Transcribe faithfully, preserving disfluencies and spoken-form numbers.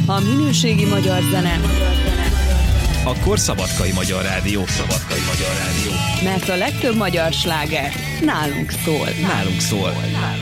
A minőségi magyar zene, akkor Szabadkai Magyar Rádió. Szabadkai Magyar Rádió. mert a legtöbb magyar sláger nálunk szól. Nálunk szól.